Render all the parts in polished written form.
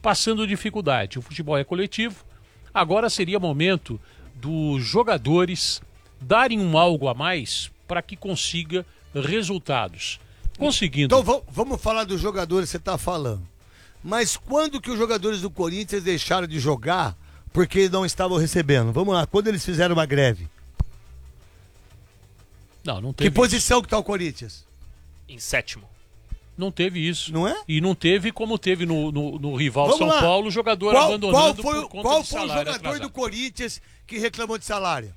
passando dificuldade. O futebol é coletivo, agora seria momento dos jogadores darem um algo a mais para que consiga resultados. Conseguindo. Então vamos falar dos jogadores que você está falando. Mas quando que os jogadores do Corinthians deixaram de jogar porque não estavam recebendo? Vamos lá, quando eles fizeram uma greve? Não teve. Que posição que está o Corinthians? Em 7º. Não teve isso. Não é? E não teve como teve no rival Vamos São lá. Paulo, o jogador abandonando por conta qual de foi o salário jogador atrasado. do Corinthians que reclamou de salário?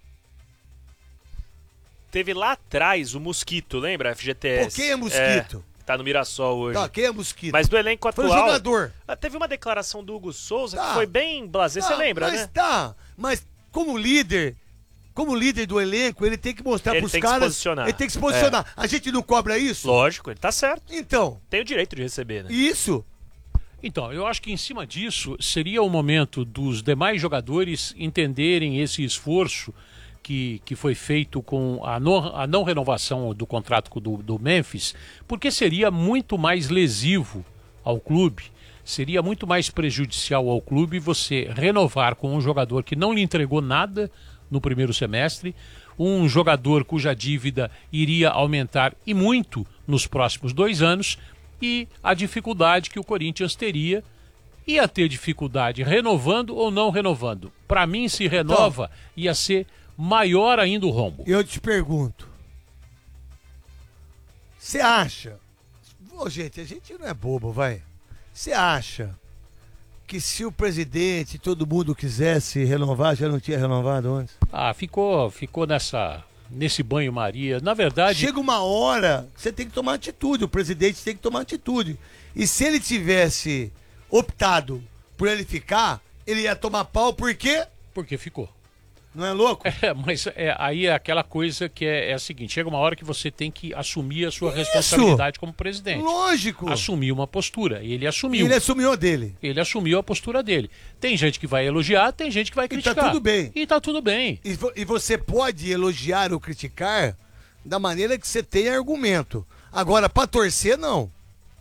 Teve lá atrás o Mosquito, lembra? FGTS. Pô, quem é Mosquito? Tá no Mirassol hoje. Tá, quem é Mosquito? Mas do elenco Foi atual... o jogador. Teve uma declaração do Hugo Souza Tá. que foi bem blasé, você lembra, mas né? Mas como líder do elenco, ele tem que mostrar Ele pros tem que se caras... posicionar. Ele tem que se posicionar. A gente não cobra isso? Lógico, ele tá certo. Então, Tem o direito de receber, né? isso... Então, eu acho que em cima disso seria o momento dos demais jogadores entenderem esse esforço que foi feito com a não renovação do contrato do Memphis, porque seria muito mais lesivo ao clube, seria muito mais prejudicial ao clube você renovar com um jogador que não lhe entregou nada no primeiro semestre, um jogador cuja dívida iria aumentar e muito nos próximos 2 anos, e a dificuldade que o Corinthians teria, ia ter dificuldade renovando ou não renovando. Para mim, se renova, ia ser maior ainda o rombo. Eu te pergunto, você acha... Ô, gente, a gente não é bobo, vai. Você acha que se o presidente e todo mundo quisesse renovar, já não tinha renovado antes? Ah, ficou nesse banho-maria. Na verdade... Chega uma hora que você tem que tomar atitude, o presidente tem que tomar atitude. E se ele tivesse optado por ele ficar, ele ia tomar pau, por quê? Porque ficou. Não é louco? Mas aí é aquela coisa que é a seguinte, chega uma hora que você tem que assumir a sua responsabilidade como presidente. Lógico. Assumir uma postura. E ele assumiu. Ele assumiu a dele. Ele assumiu a postura dele. Tem gente que vai elogiar, tem gente que vai criticar. E tá tudo bem. E tá tudo bem. E você pode elogiar ou criticar da maneira que você tem argumento. Agora, pra torcer, não.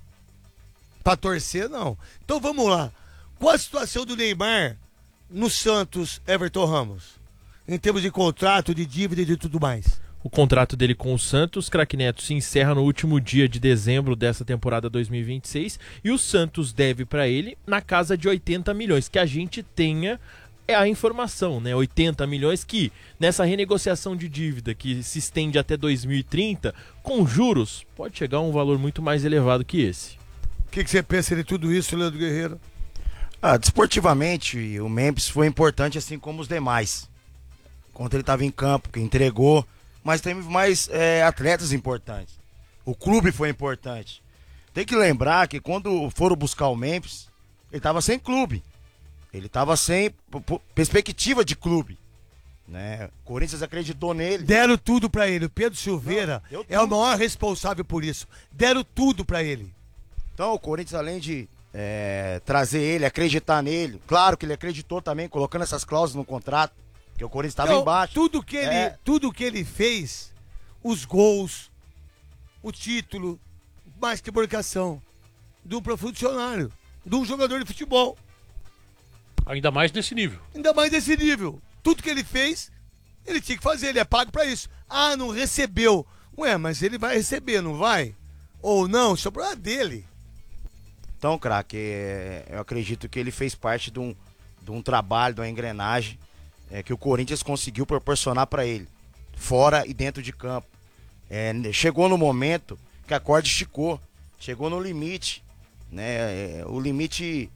Pra torcer, não. Então vamos lá. Qual a situação do Neymar no Santos, Everton Ramos? Em termos de contrato, de dívida e de tudo mais. O contrato dele com o Santos, craque Neto, se encerra no último dia de dezembro dessa temporada 2026 e o Santos deve para ele na casa de 80 milhões, que a gente tenha a informação, né? 80 milhões que nessa renegociação de dívida que se estende até 2030, com juros, pode chegar a um valor muito mais elevado que esse. O que você pensa de tudo isso, Leandro Guerreiro? Desportivamente, o Memphis foi importante assim como os demais. Quando ele estava em campo, que entregou, mas teve mais atletas importantes. O clube foi importante. Tem que lembrar que quando foram buscar o Memphis, ele estava sem clube. Ele estava sem perspectiva de clube. Né? O Corinthians acreditou nele. Deram tudo pra ele. O Pedro Silveira é o maior responsável por isso. Deram tudo pra ele. Então o Corinthians, além de trazer ele, acreditar nele, claro que ele acreditou também, colocando essas cláusulas no contrato. Porque o Corinthians estava embaixo. Tudo que ele fez, os gols, o título, mais que marcação, de um funcionário, de um jogador de futebol. Ainda mais nesse nível. Ainda mais nesse nível. Tudo que ele fez, ele tinha que fazer, ele é pago pra isso. Ah, não recebeu. Ué, mas ele vai receber, não vai? Ou não, isso é problema dele. Então, craque, eu acredito que ele fez parte de um trabalho, de uma engrenagem que o Corinthians conseguiu proporcionar para ele, fora e dentro de campo. Chegou no momento que a corda esticou, chegou no limite, né? O limite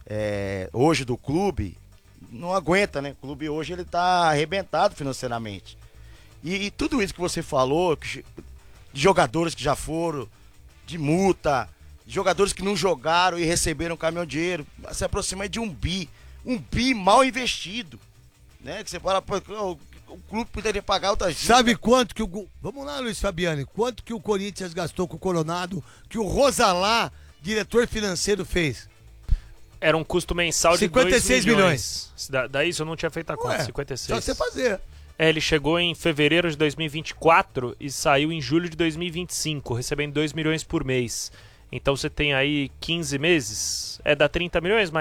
hoje do clube não aguenta, né? O clube hoje ele tá arrebentado financeiramente. E tudo isso que você falou, de jogadores que já foram, de multa, de jogadores que não jogaram e receberam um caminhão de dinheiro, se aproxima de um bi mal investido. Né? Que você fala, o clube poderia pagar outras dívidas. Sabe quanto que Vamos lá, Luiz Fabiani. Quanto que o Corinthians gastou com o Coronado, que o Rosalá, diretor financeiro, fez? Era um custo mensal de 56 milhões. Daí isso eu não tinha feito a conta, 56. Só você fazer. Ele chegou em fevereiro de 2024 e saiu em julho de 2025, recebendo 2 milhões por mês. Então você tem aí 15 meses, dá 30 milhões,